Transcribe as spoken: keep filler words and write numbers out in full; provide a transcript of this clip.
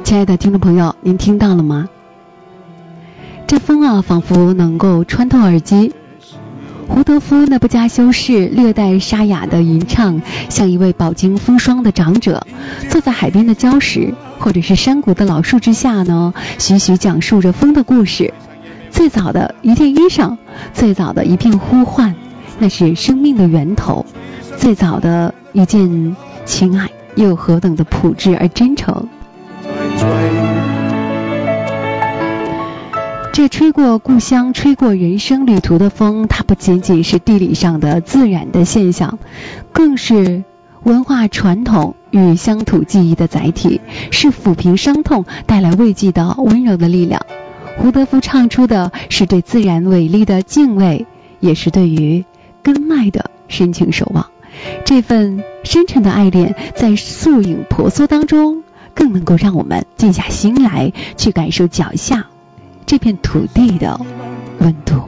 亲爱的听众朋友，您听到了吗？这风啊，仿佛能够穿透耳机。胡德夫那不加修饰、略带沙哑的吟唱，像一位饱经风霜的长者，坐在海边的礁石或者是山谷的老树之下呢，徐徐讲述着风的故事。最早的一件衣裳，最早的一片呼唤，那是生命的源头。最早的一件情爱，又有何等的朴质而真诚。这吹过故乡、吹过人生旅途的风，它不仅仅是地理上的自然的现象，更是文化传统与乡土记忆的载体，是抚平伤痛、带来慰藉的温柔的力量。胡德夫唱出的是对自然伟力的敬畏，也是对于根脉的深情守望。这份深沉的爱恋，在素影婆娑当中，更能够让我们静下心来，去感受脚下这片土地的温度。